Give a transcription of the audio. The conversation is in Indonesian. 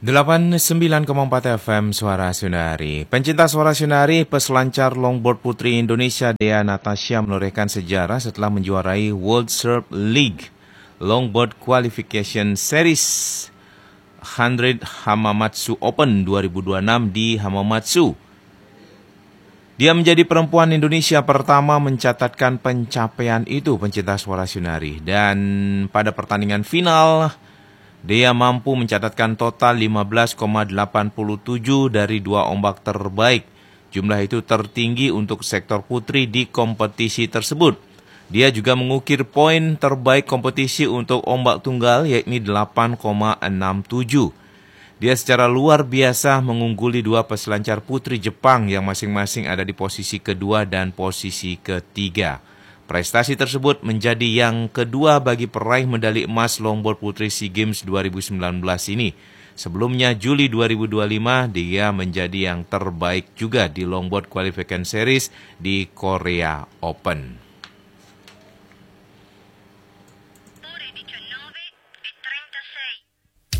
89,4 FM Suara Sunari. Pencinta Suara Sunari, peselancar longboard putri Indonesia Dea Natasha menorehkan sejarah setelah menjuarai World Surf League Longboard Qualification Series 100 Hamamatsu Open 2026 di Hamamatsu. Dia menjadi perempuan Indonesia pertama mencatatkan pencapaian itu, pencinta Suara Sunari. Dan pada pertandingan final, dia mampu mencatatkan total 15,87 dari 2 ombak terbaik. Jumlah itu tertinggi untuk sektor putri di kompetisi tersebut. Dia juga mengukir poin terbaik kompetisi untuk ombak tunggal, yakni 8,67. Dia secara luar biasa mengungguli 2 peselancar putri Jepang yang masing-masing ada di posisi kedua dan posisi ketiga. Prestasi tersebut menjadi yang kedua bagi peraih medali emas longboard putri SEA Games 2019 ini. Sebelumnya Juli 2025 dia menjadi yang terbaik juga di Longboard Qualification Series di Korea Open.